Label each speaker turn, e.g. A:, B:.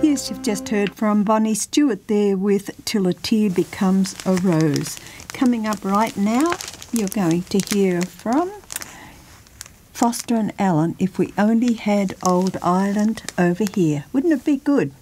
A: Yes, you've just heard from Bonnie Stewart there with Till a Tear Becomes a Rose. Coming up right now, you're going to hear from Foster and Allen, If We Only Had Old Ireland Over Here. Wouldn't it be good?